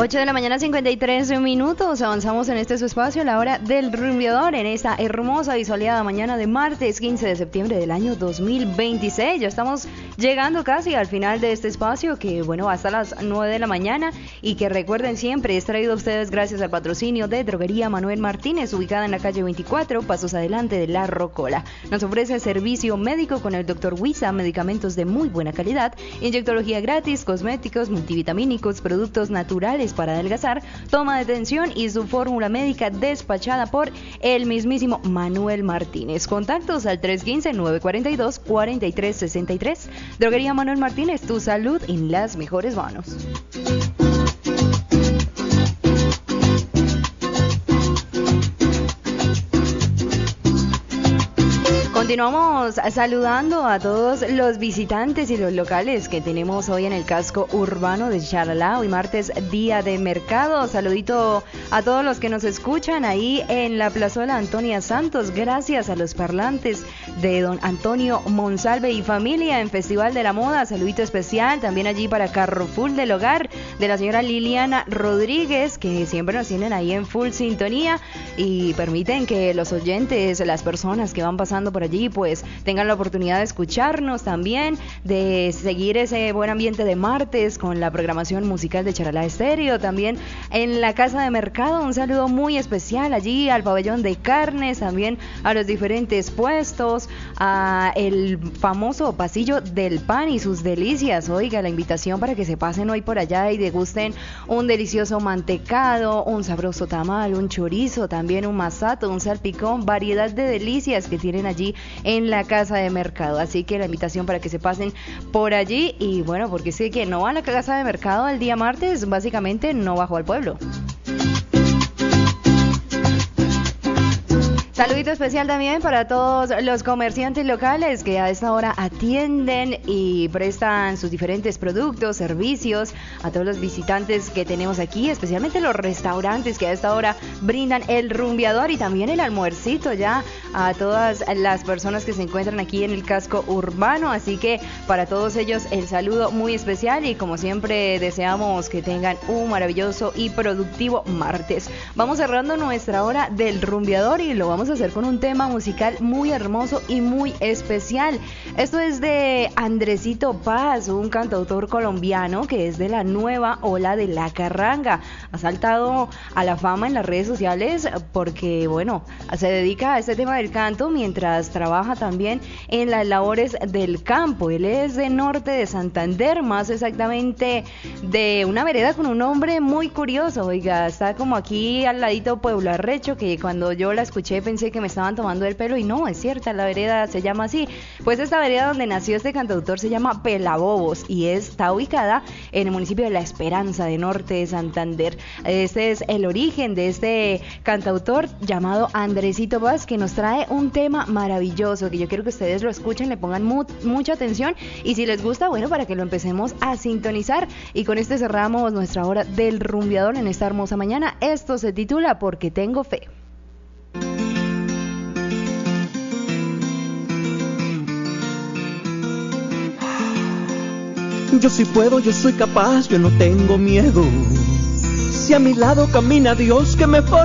8 de la mañana, 53 minutos. Avanzamos en este su espacio, la hora del rumbeador, en esta hermosa y soleada mañana de martes 15 de septiembre del año 2026. Ya estamos llegando casi al final de este espacio, que bueno, hasta las 9 de la mañana, y que recuerden siempre, es traído a ustedes gracias al patrocinio de Droguería Manuel Martínez, ubicada en la calle 24, pasos adelante de La Rocola. Nos ofrece servicio médico con el Dr. Huiza, medicamentos de muy buena calidad, inyectología gratis, cosméticos, multivitamínicos, productos naturales para adelgazar, toma de tensión y su fórmula médica despachada por el mismísimo Manuel Martínez. Contactos al 315-942-4363. Droguería Manuel Martínez, tu salud en las mejores manos. Continuamos saludando a todos los visitantes y los locales que tenemos hoy en el casco urbano de Charalá. Hoy martes, día de mercado. Saludito a todos los que nos escuchan ahí en la plazuela Antonia Santos. Gracias a los parlantes de don Antonio Monsalve y familia en Festival de la Moda. Saludito especial también allí para Carrefour del Hogar de la señora Liliana Rodríguez, que siempre nos tienen ahí en full sintonía y permiten que los oyentes, las personas que van pasando por allí, pues tengan la oportunidad de escucharnos también, de seguir ese buen ambiente de martes con la programación musical de Charalá Estéreo. También en la casa de mercado, un saludo muy especial allí al pabellón de carnes, también a los diferentes puestos, a el famoso pasillo del pan y sus delicias. Oiga, la invitación para que se pasen hoy por allá y degusten un delicioso mantecado, un sabroso tamal, un chorizo, también un masato, un salpicón, variedad de delicias que tienen allí en la casa de mercado. Así que la invitación para que se pasen por allí. Y bueno, porque sé que no va a la casa de mercado el día martes, básicamente no bajó al pueblo. Saludito especial también para todos los comerciantes locales que a esta hora atienden y prestan sus diferentes productos, servicios, a todos los visitantes que tenemos aquí, especialmente los restaurantes que a esta hora brindan el rumbeador y también el almuercito ya a todas las personas que se encuentran aquí en el casco urbano. Así que para todos ellos el saludo muy especial y como siempre deseamos que tengan un maravilloso y productivo martes. Vamos cerrando nuestra hora del rumbeador y lo vamos a hacer con un tema musical muy hermoso y muy especial. Esto es de Andresito Paz, un cantautor colombiano que es de la nueva ola de la carranga. Ha saltado a la fama en las redes sociales porque, bueno, se dedica a este tema del canto mientras trabaja también en las labores del campo. Él es de norte de Santander, más exactamente de una vereda con un nombre muy curioso. Oiga, está como aquí al ladito Pueblo Arrecho, que cuando yo la escuché pensé que me estaban tomando el pelo y no, es cierta, la vereda se llama así. Pues esta vereda donde nació este cantautor se llama Pelabobos y está ubicada en el municipio de La Esperanza, de norte de Santander. Este es el origen de este cantautor llamado Andresito Paz, que nos trae un tema maravilloso que yo quiero que ustedes lo escuchen, le pongan mucha atención y si les gusta, bueno, para que lo empecemos a sintonizar. Y con este cerramos nuestra hora del rumbeador en esta hermosa mañana. Esto se titula Porque tengo fe. Yo sí puedo, yo soy capaz, yo no tengo miedo. Si a mi lado camina Dios que me forma.